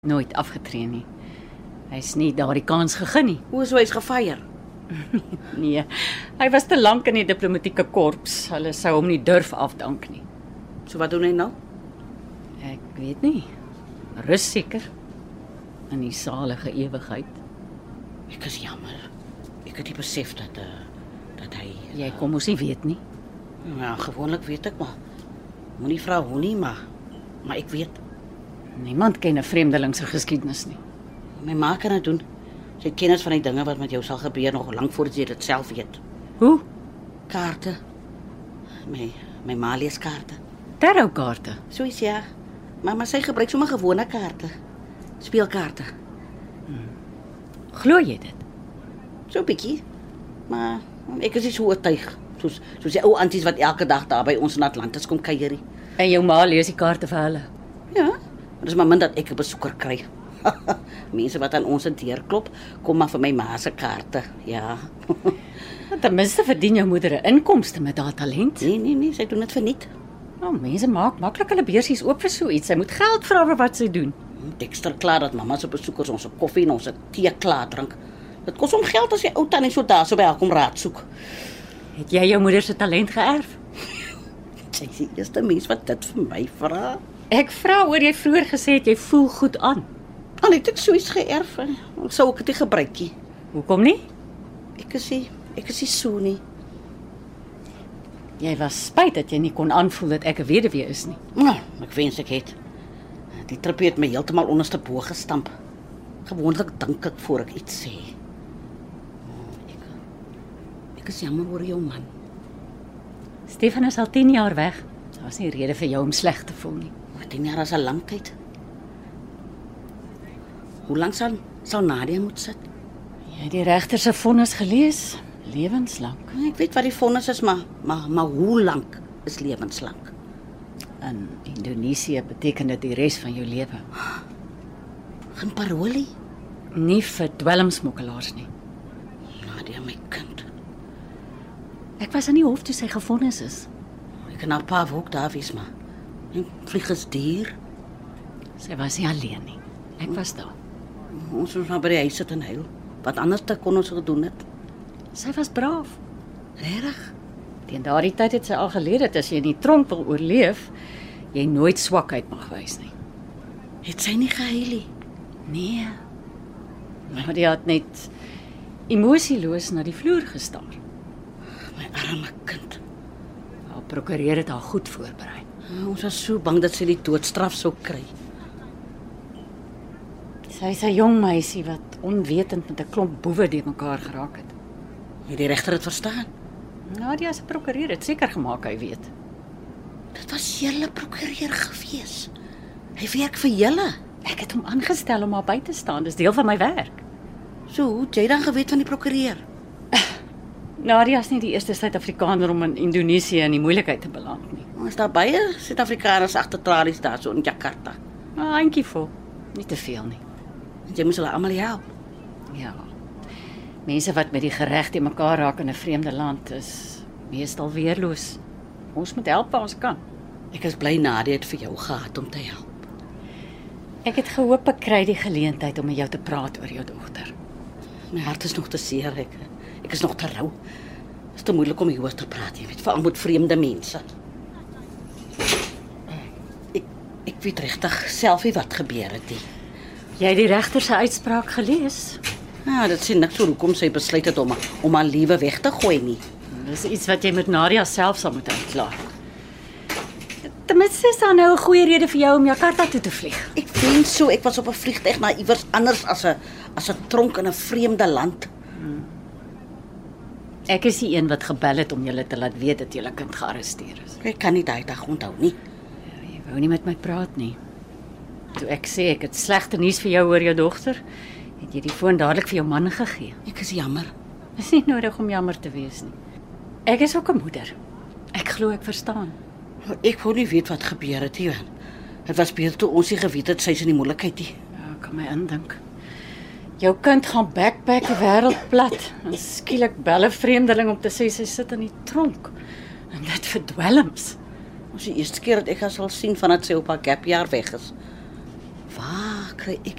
Nooit afgetree nie. Hy's nie daardie kans gegee nie. Hoe is hy's gefeier? Nee, hy was te lank in die diplomatieke korps. Hulle sou hom nie durf afdank nie. So wat doen hy nou? Ek weet nie. Rus seker. In die salige ewigheid. Ek is jammer. Ek het nie besef dat hy... Jy kom mos nie weet nie. Ja, gewoonlik weet ek maar. Moenie vra hoe nie, maar ek weet. Niemand ken 'n vreemdeling se geskiedenis nie. My ma kan dit doen. Sy het kennis van die dinge wat met jou sal gebeur nog lank voordat jy dit self weet. Hoe? Kaarte. My ma lees kaarte. Tarotkaarte. Soos ja. Maar sy gebruik sommer gewone kaarte. Speelkaarte. Glo jy dit? So 'n bietjie. Maar ek is nie so oortuig. Soos die ou anties wat elke dag daar by ons in Atlantis kom kuier. En jou ma lees die kaarte vir hulle. Ja, maar dis maar min dat ek 'n besoeker kry. Mense wat aan ons deur klop, kom maar vir my ma se kaarte. Ja. Ten minste verdien jou moeder 'n inkomste met haar talent. Nee, sy doen dit verniet. Nou, mense maak maklik hulle beursies oop vir so iets. Sy moet geld vra vir wat sy doen. Dexter klaar dat mamma se besoekers ons koffie en ons tee klaar drink. Dit kos hom geld as jy ou tannie so daar so by haar kom raad soek. Het jy jou moeder se talent geërf? Sy is die eerste mens wat dit vir my vra. Ek vra oor jy vroeër gesê het jy voel goed aan. Al het ek so iets geërf, sou ek dit nie gebruik nie. Hoekom nie? Ek is nie so nie. Jy was spyt dat jy nie kon aanvoel dat ek 'n weduwee is nie. Nou, ek wens ek het. Die trippie het my heeltemal onderste bo gestamp. Gewoonlik dink ek voor ek iets sê. Ek is jammer oor jou man. Stefan is al 10 jaar weg. Daar's nie rede vir jou om sleg te voel nie. 10 jaar is 'n lang tyd. Hoe lank sal Nadia moet sit? Jy het die regter se vonnis gelees? Lewenslank. Ek weet wat die vonnis is, maar hoe lank is lewenslank? In Indonesië beteken dit die res van jou lewe. Geen parolie? Nie vir dwelmsmokkelaars nie. Nadia, my kind. Ek was in die hof toe sy gevonnis is. Ek kan haar pa ook daar wees, maar vlieg is duur. Sy was nie alleen nie. Ek was daar. Ons moes maar by die huis sit en huil. Wat anders te kon ons gedoen het? Sy was braaf. Regtig? Teen daardie tyd het sy al geleer dat as jy in die tronk wil oorleef, jy nooit swakheid mag wys nie. Het sy nie gehuil nie? Nee. Maar die het net emosieloos na die vloer gestaar. My arme kind. Haar prokureur het haar goed voorberei. Ons was so bang dat sy die doodstraf sou kry. Sy is 'n jong meisie wat onwetend met 'n klomp boewe die mekaar geraak het. Het die regter dit verstaan? Nadia se prokureur het seker gemaak hy weet. Dit was julle prokureur gewees. Hy werk vir julle. Ek het hom aangestel om haar by te staan. Dis deel van my werk. So, hoe het jy dan geweet van die prokureur? Nadia is nie die eerste Suid-Afrikaner om in Indonesië in die moeilikheid te beland nie. Is daar baie Suid-Afrikaners agter tralies daar so in Jakarta? 'n Handjievol, nie te veel nie. Jy moet hulle almal help. Ja. Mense wat met die gereg te mekaar raak in 'n vreemde land is meestal weerloos. Ons moet help waar ons kan. Ek is bly Nadia het vir jou gehad om te help. Ek het gehoop ek kry die geleentheid om met jou te praat oor jou dogter. My hart is nog te seer. Ek is nog te rou. Dit is te moeilik om hieroor te praat, jy weet, veral met vreemde mense. Ek weet regtig self nie wat gebeur het nie. Jy het die regter se uitspraak gelees? Ja, dit sê niks oor hoekom sy besluit het om haar lewe weg te gooi nie. Dis iets wat jy met Nadia self sal moet uitklaar. Ten minste is daar nou 'n goeie rede vir jou om Jakarta toe te vlieg. Ek wens so ek was op 'n vliegtuig na iewers anders as 'n tronk in 'n vreemde land. Ek is die een wat gebel het om julle te laat weet dat julle kind gearresteer is. Ek kan nie daai dag onthou nie. Ja, jy wou nie met my praat nie. Toe ek sê ek het slegte nuus vir jou oor jou dogter, het jy die foon dadelik vir jou man gegee. Ek is jammer. Dis nie nodig om jammer te wees nie. Ek is ook 'n moeder. Ek glo ek verstaan. Ek wou nie weet wat gebeur het nie. Dit was beter toe ons nie geweet het sy is in die moeilikheid nie. Ja, ek kan my indink. Jou kind gaan backpack die wêreld plat en skielik bel 'n vreemdeling om te sê sy sit in die tronk. En dit vir dwelms. Ons die eerste keer dat ek haar sal sien vandat sy op haar gapjaar weg is. Waar kry ek